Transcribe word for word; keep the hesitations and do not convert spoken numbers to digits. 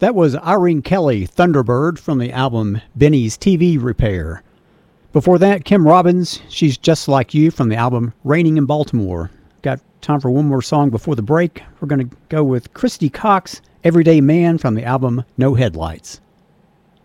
That was Irene Kelly, Thunderbird, from the album Benny's T V Repair. Before that, Kim Robbins, She's Just Like You, from the album Raining in Baltimore. Got time for one more song before the break. We're going to go with Christy Cox, Everyday Man, from the album No Headlights.